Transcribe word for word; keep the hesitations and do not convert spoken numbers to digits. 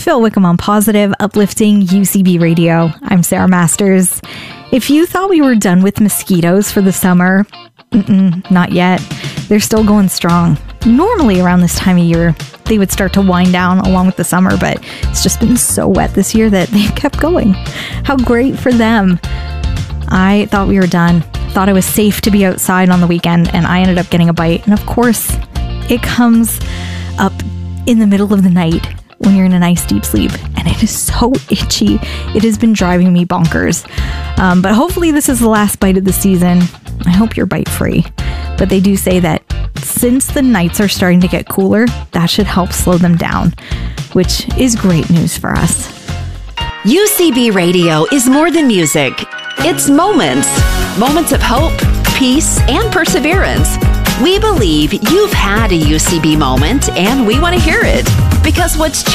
Phil Wickham on Positive, Uplifting U C B Radio. I'm Sarah Masters. If you thought we were done with mosquitoes for the summer, mm-mm, not yet. They're still going strong. Normally around this time of year, they would start to wind down along with the summer, but it's just been so wet this year that they've kept going. How great for them. I thought we were done. Thought it was safe to be outside on the weekend, and I ended up getting a bite. And of course, it comes up in the middle of the night when you're in a nice deep sleep, and it is so itchy. It has been driving me bonkers. Um, but hopefully this is the last bite of the season. I hope you're bite free. But they do say that since the nights are starting to get cooler, that should help slow them down, which is great news for us. U C B Radio is more than music. It's moments. Moments of hope, peace, and perseverance. We believe you've had a U C B moment, and we want to hear it. Because what's